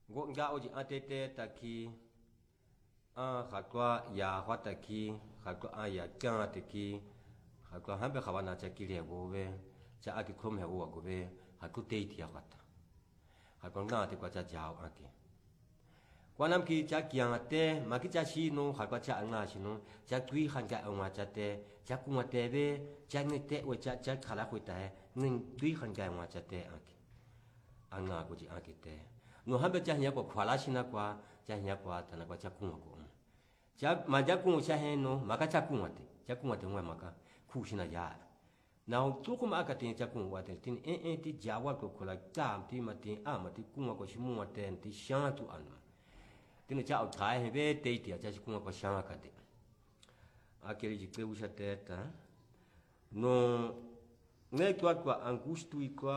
Go nga oji atete taki a hakwa ya hwataki hakwa a ya kya taki hakwa hambe khawana chakili ya gobe cha aki kome uwa gobe haku teiti ya hwata hakwa nga te kwa cha jao aki kwa namki cha kiangate maki cha shino hakwa cha nga shino cha kui hanga ngwa cha te cha kuma tebe cha ngite we cha khala khwita he ning kui hanga ngwa cha te aki anga goji aki te no hambe cha nya ko khwala shina kwa cha nya kwa tana kwa cha kuma ko cha maja kuma cha he no maka cha kuma te ngwa maka khu shina ya now tu kuma aka tin cha kuma wa te tin ti jawa ko kola ta ti ma tin a ma ti kuma ko shimu ma te ti shan tu an tin cha au thai he be te ti cha kuma ko shan ka te akeli ji ke usha te ta no ne kwa angustu kwa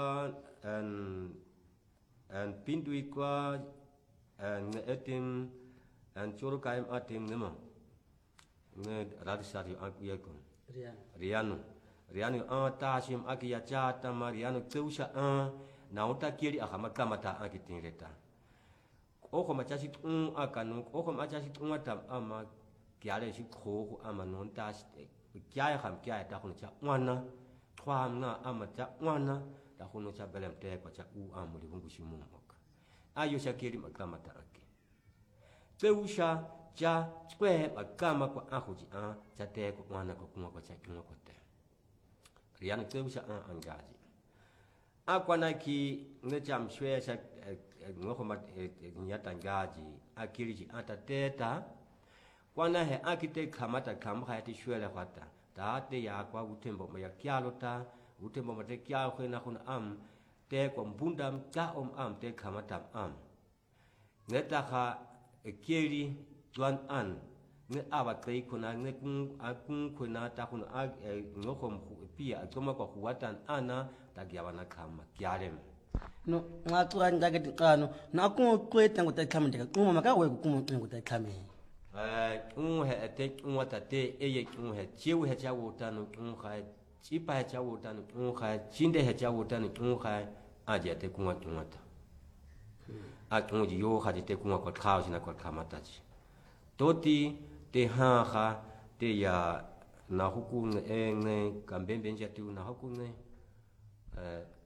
an pindu kwa an etim an choro kaim atim nema ne radisari akuya ko Riano tasim aki ya chata Mariano teusha na uta kiri akama kamata aki tingreta oko machasi akanu oko machasi atam ama kiale si kho ama non tas kiaya kham kiaya ta khun cha wana twam na ama cha wana ta khun cha belem te ko cha u amuli bungu shimu mok ayo shakiri makamata aki teusha cha kwe makama kwa ahuji cha te ko wana ko kuma ko cha kuma ko te Riano teusha angaji akwana ki ngecham shwe cha ngoko mat nyata ngaji akiriji atateta kwana he akite kamata kamha ti shwe la kwata ta te ya kwa utembo ma ya kyalota utembo ma te kya khena khun te ko mbundam ta am te kamata ngeta kha kiri tuan ne aba kai kuna ne kun kuna ta kun ngokom pia toma ko huatan ana ta gyawana kama kyarem no ngatuwa ndage tikano na ku kweta nguta khamende kuma maka we ku nguta khame he te wata te eye he chiu he cha wotanu kha chipa he cha wotanu kha chinde he cha wotanu kha aje te kuma tumata atunji yo kha te kuma ko khao sina ko khamata chi toti te ha kha te ya na huku ne kambembe nja tu na huku ne